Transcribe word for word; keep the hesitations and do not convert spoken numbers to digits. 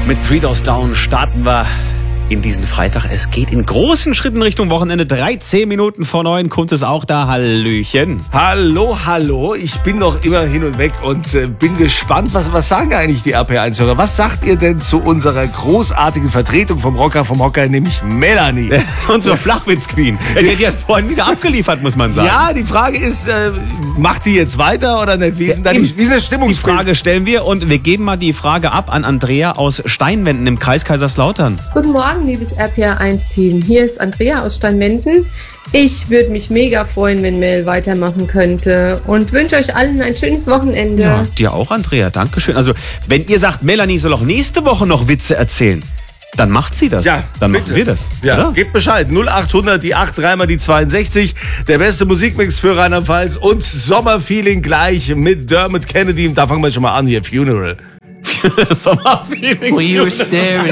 Mit Three Doors Down starten wir in diesen Freitag. Es geht in großen Schritten Richtung Wochenende. dreizehn Minuten vor neun kommt es auch da. Hallöchen. Hallo, hallo. Ich bin noch immer hin und weg und äh, bin gespannt, was, was sagen eigentlich die R P eins-Hörer? Was sagt ihr denn zu unserer großartigen Vertretung vom Rocker vom Hocker, nämlich Melanie? Ja, unsere Flachwitz-Queen. Die, die hat vorhin wieder abgeliefert, muss man sagen. Ja, die Frage ist, äh, macht die jetzt weiter oder nicht? Wie ist, denn da die, wie ist das Die Stimmungsbild? Frage stellen wir und wir geben mal die Frage ab an Andrea aus Steinwenden im Kreis Kaiserslautern. Guten Morgen, liebes R P R eins Team. Hier ist Andrea aus Steinwenden. Ich würde mich mega freuen, wenn Mel weitermachen könnte und wünsche euch allen ein schönes Wochenende. Ja, dir auch, Andrea. Dankeschön. Also, wenn ihr sagt, Melanie soll auch nächste Woche noch Witze erzählen, dann macht sie das. Ja, dann bitte. machen wir das. Ja, oder? gebt Bescheid. null achthundert, die acht, dreimal die zweiundsechzig. Der beste Musikmix für Rheinland-Pfalz und Sommerfeeling gleich mit Dermot Kennedy. Da fangen wir schon mal an hier. Funeral. Sommerfeeling. We were staring